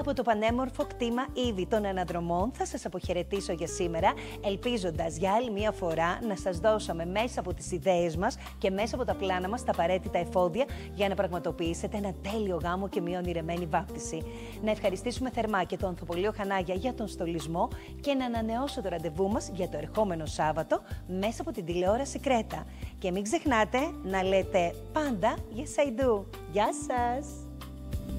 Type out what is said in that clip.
από το πανέμορφο κτήμα Ήδη των Αναδρομών θα σας αποχαιρετήσω για σήμερα, ελπίζοντας για άλλη μια φορά να σας δώσαμε μέσα από τις ιδέες μας και μέσα από τα πλάνα μας τα απαραίτητα εφόδια για να πραγματοποιήσετε ένα τέλειο γάμο και μια ονειρεμένη βάπτιση. Να ευχαριστήσουμε θερμά και το Ανθοπολείο Χανάγια για τον στολισμό και να ανανεώσω το ραντεβού μας για το ερχόμενο Σάββατο μέσα από την τηλεόραση Κρέτα. Και μην ξεχνάτε να λέτε πάντα Yes I do. Γεια σας!